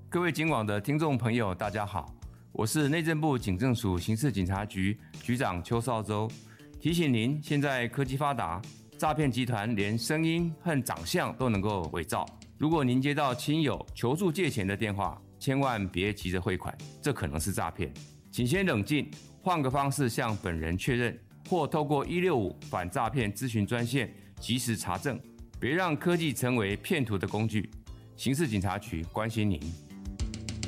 各位警网的听众朋友，大家好，我是内政部警政署刑事警察局局长邱少洲。提醒您，现在科技发达，诈骗集团连声音和长相都能够伪造。如果您接到亲友求助借钱的电话，千万别急着汇款，这可能是诈骗。请先冷静，换个方式向本人确认，或透过165反诈骗咨询专线及时查证，别让科技成为骗徒的工具。刑事警察局关心您。